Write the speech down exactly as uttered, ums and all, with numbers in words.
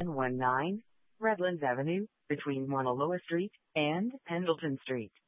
one nine Redlands Avenue between Mauna Loa Street and Pendleton Street.